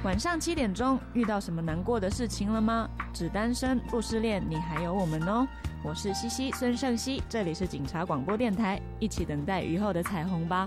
晚上7点钟，遇到什么难过的事情了吗？只单身不失恋，你还有我们哦。我是西西孙盛熙，这里是警察广播电台，一起等待雨后的彩虹吧。